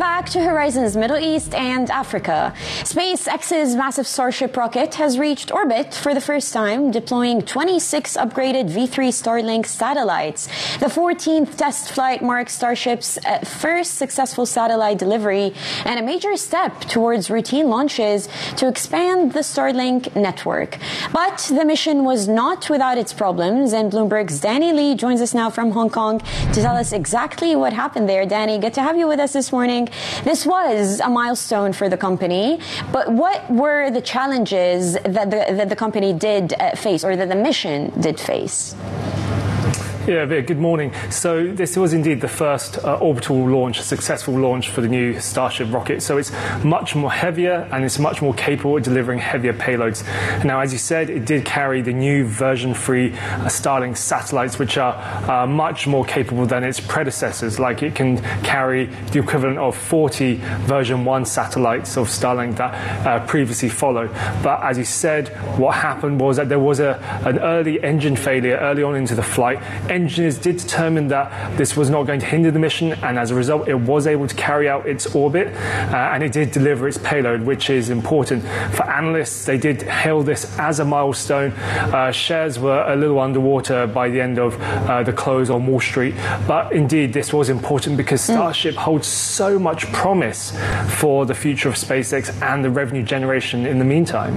back to Horizons Middle East and Africa. SpaceX's massive Starship rocket has reached orbit for the first time, deploying 26 upgraded V3 Starlink satellites. The 14th test flight marks Starship's first successful satellite delivery and a major step towards routine launches to expand the Starlink network. But the mission was not without its problems, and Bloomberg's Danny Lee joins us now from Hong Kong to tell us exactly what happened there. Danny, good to have you with us this morning. This was a milestone for the company, but what were the challenges that the company did face, or that the mission did face? Yeah, good morning. So this was indeed the first orbital launch, successful launch for the new Starship rocket. So it's much more heavier and it's much more capable of delivering heavier payloads. Now, as you said, it did carry the new version 3 Starlink satellites, which are much more capable than its predecessors. Like, it can carry the equivalent of 40 version 1 satellites of Starlink that previously followed. But as you said, what happened was that there was an early engine failure early on into the flight. Engineers did determine that this was not going to hinder the mission, and as a result, it was able to carry out its orbit, and it did deliver its payload, which is important. For analysts, they did hail this as a milestone. Shares were a little underwater by the end of the close on Wall Street, but indeed, this was important because Starship holds so much promise for the future of SpaceX and the revenue generation in the meantime.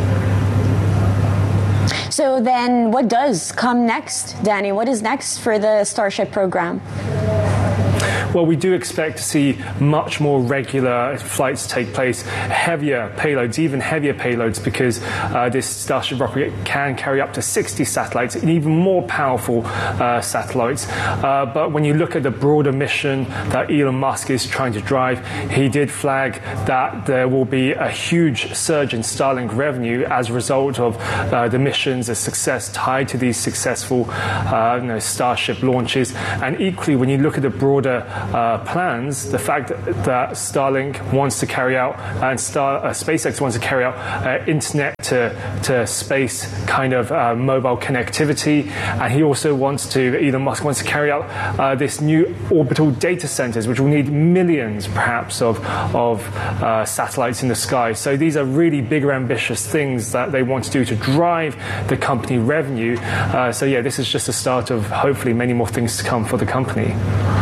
So then what does come next, Danny? What is next for the Starship program? Well, we do expect to see much more regular flights take place, heavier payloads, even heavier payloads, because this Starship rocket can carry up to 60 satellites and even more powerful satellites. But when you look at the broader mission that Elon Musk is trying to drive, he did flag that there will be a huge surge in Starlink revenue as a result of the missions, the success tied to these successful Starship launches. And equally, when you look at the broader plans, the fact that Starlink wants to carry out and SpaceX wants to carry out internet to space kind of mobile connectivity, and he also Elon Musk wants to carry out this new orbital data centers, which will need millions perhaps of satellites in the sky. So these are really bigger, ambitious things that they want to do to drive the company revenue. So yeah, this is just the start of hopefully many more things to come for the company.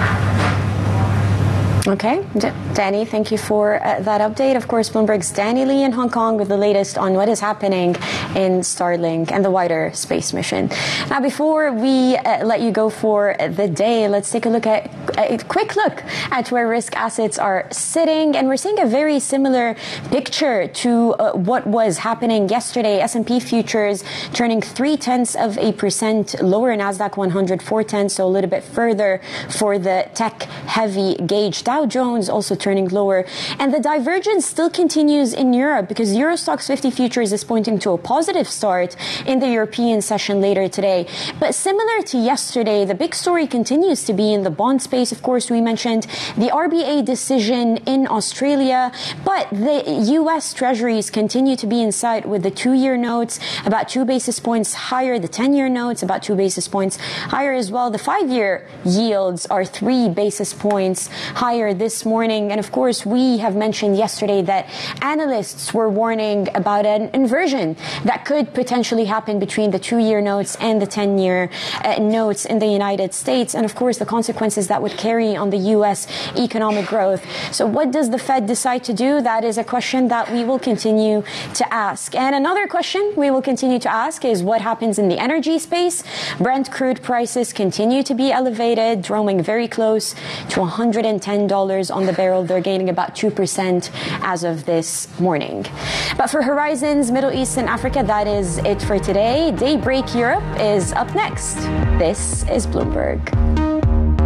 Okay, Danny, thank you for that update. Of course, Bloomberg's Danny Lee in Hong Kong with the latest on what is happening in Starlink and the wider space mission. Now, before we let you go for the day, let's take a quick look at where risk assets are sitting. And we're seeing a very similar picture to what was happening yesterday. S&P futures turning 0.3% lower, Nasdaq 100 0.4, so a little bit further for the tech-heavy gauge. Dow Jones also turning lower. And the divergence still continues in Europe because Euro Stoxx 50 futures is pointing to a positive start in the European session later today. But similar to yesterday, the big story continues to be in the bond space. Of course, we mentioned the RBA decision in Australia, but the U.S. Treasuries continue to be in sight with the 2-year notes about 2 basis points higher, the 10-year notes about 2 basis points higher as well. The 5-year yields are 3 basis points higher this morning. And of course, we have mentioned yesterday that analysts were warning about an inversion that could potentially happen between the 2-year notes and the 10-year notes in the United States. And of course, the consequences that would carry on the U.S. economic growth. So what does the Fed decide to do? That is a question that we will continue to ask. And another question we will continue to ask is what happens in the energy space. Brent crude prices continue to be elevated, roaming very close to $110 on the barrel. They're gaining about 2% as of this morning. But for Horizons Middle East and Africa, that is it for today. Daybreak Europe is up next. This is Bloomberg.